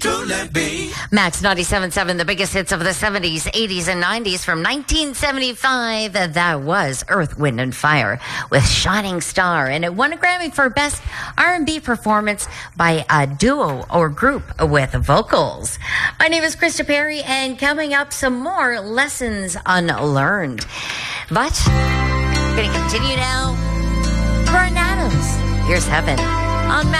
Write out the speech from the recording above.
Max 97.7, the biggest hits of the 70s, 80s, and 90s from 1975. That was Earth, Wind, and Fire with Shining Star. And it won a Grammy for Best R&B Performance by a duo or group with vocals. My name is Krista Perry, and coming up, some more Lessons Unlearned. But we're going to continue now. Bryan Adams. Here's Heaven on Max.